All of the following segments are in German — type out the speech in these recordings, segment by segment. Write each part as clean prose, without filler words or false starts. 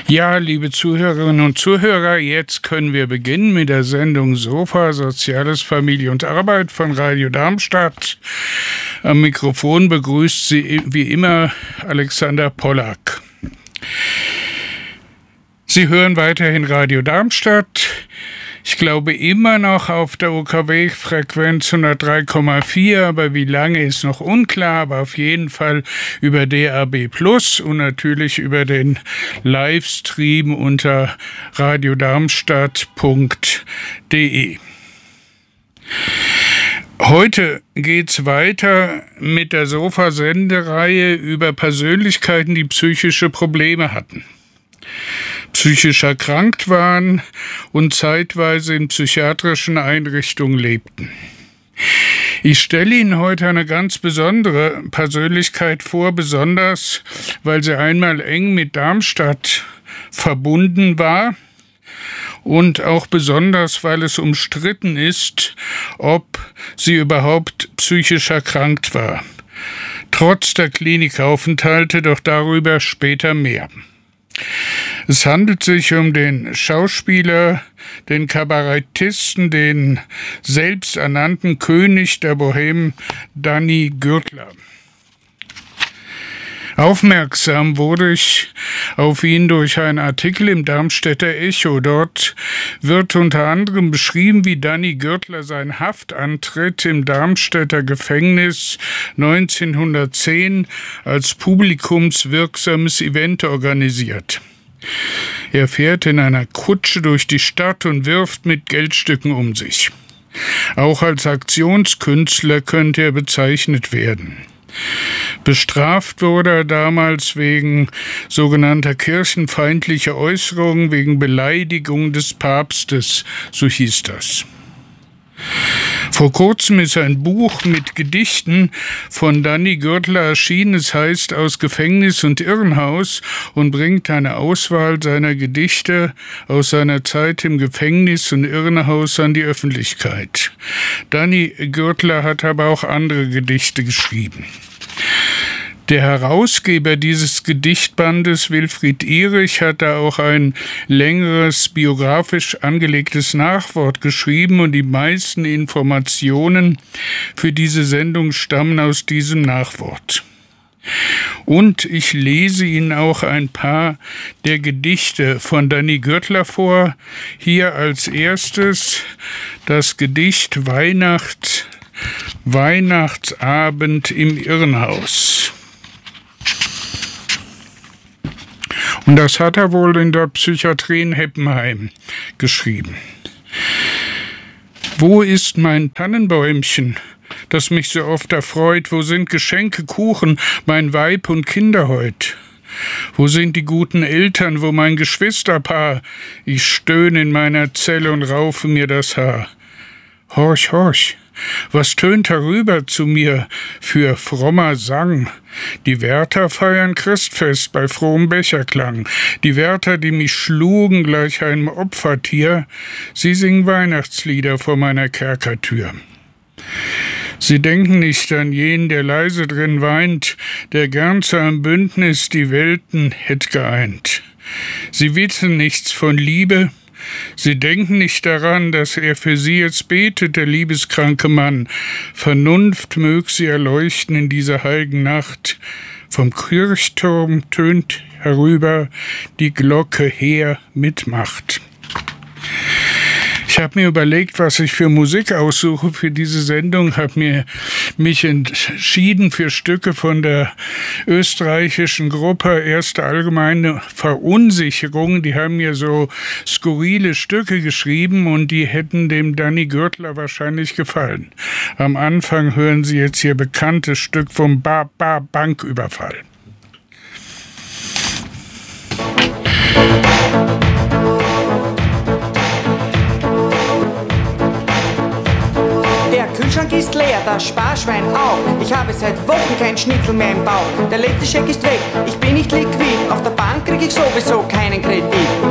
Ja, liebe Zuhörerinnen und Zuhörer, jetzt können wir beginnen mit der Sendung Sofa, Soziales, Familie und Arbeit von Radio Darmstadt. Am Mikrofon begrüßt Sie wie immer Alexander Pollack. Sie hören weiterhin Radio Darmstadt. Ich glaube immer noch auf der UKW-Frequenz 103,4, aber wie lange ist noch unklar, aber auf jeden Fall über DAB+ und natürlich über den Livestream unter radiodarmstadt.de. Heute geht's weiter mit der Sofa-Sendereihe über Persönlichkeiten, die psychische Probleme hatten, psychisch erkrankt waren und zeitweise in psychiatrischen Einrichtungen lebten. Ich stelle Ihnen heute eine ganz besondere Persönlichkeit vor, besonders weil sie einmal eng mit Darmstadt verbunden war und auch besonders, weil es umstritten ist, ob sie überhaupt psychisch erkrankt war. Trotz der Klinikaufenthalte, doch darüber später mehr. Es handelt sich um den Schauspieler, den Kabarettisten, den selbsternannten König der Bohème, Danny Gürtler. Aufmerksam wurde ich auf ihn durch einen Artikel im Darmstädter Echo. Dort wird unter anderem beschrieben, wie Danny Gürtler seinen Haftantritt im Darmstädter Gefängnis 1910 als publikumswirksames Event organisiert. Er fährt in einer Kutsche durch die Stadt und wirft mit Geldstücken um sich. Auch als Aktionskünstler könnte er bezeichnet werden. Bestraft wurde er damals wegen sogenannter kirchenfeindlicher Äußerungen, wegen Beleidigung des Papstes, so hieß das. Vor kurzem ist ein Buch mit Gedichten von Danny Gürtler erschienen. Es heißt Aus Gefängnis und Irrenhaus und bringt eine Auswahl seiner Gedichte aus seiner Zeit im Gefängnis und Irrenhaus an die Öffentlichkeit. Danny Gürtler hat aber auch andere Gedichte geschrieben. Der Herausgeber dieses Gedichtbandes, Wilfried Ihrig, hat da auch ein längeres biografisch angelegtes Nachwort geschrieben und die meisten Informationen für diese Sendung stammen aus diesem Nachwort. Und ich lese Ihnen auch ein paar der Gedichte von Danny Gürtler vor. Hier als erstes das Gedicht Weihnachtsabend im Irrenhaus. Und das hat er wohl in der Psychiatrie in Heppenheim geschrieben. Wo ist mein Tannenbäumchen, das mich so oft erfreut? Wo sind Geschenke, Kuchen, mein Weib und Kinder heut? Wo sind die guten Eltern, wo mein Geschwisterpaar? Ich stöhne in meiner Zelle und raufe mir das Haar. Horch, horch, was tönt herüber zu mir für frommer Sang? Die Wärter feiern Christfest bei frohem Becherklang. Die Wärter, die mich schlugen gleich einem Opfertier, sie singen Weihnachtslieder vor meiner Kerkertür. Sie denken nicht an jenen, der leise drin weint, der gern zu einem Bündnis die Welten hätt geeint. Sie wissen nichts von Liebe, sie denken nicht daran, dass er für sie jetzt betet, der liebeskranke Mann. Vernunft mög sie erleuchten in dieser heiligen Nacht. Vom Kirchturm tönt herüber die Glocke her mit Macht. Ich habe mir überlegt, was ich für Musik aussuche für diese Sendung, habe mich entschieden für Stücke von der österreichischen Gruppe Erste Allgemeine Verunsicherung. Die haben mir so skurrile Stücke geschrieben und die hätten dem Danny Gürtler wahrscheinlich gefallen. Am Anfang hören Sie jetzt hier bekanntes Stück vom Banküberfall. Der Kühlschrank ist leer, das Sparschwein auch. Ich habe seit Wochen kein Schnitzel mehr im Bauch. Der letzte Scheck ist weg, ich bin nicht liquid. Auf der Bank krieg ich sowieso keinen Kredit.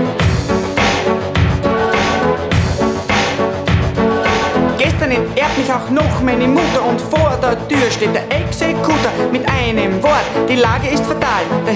Gestern entehrt mich auch noch meine Mutter und vor der Tür steht der Exekutor mit einem Wort. Die Lage ist fatal, der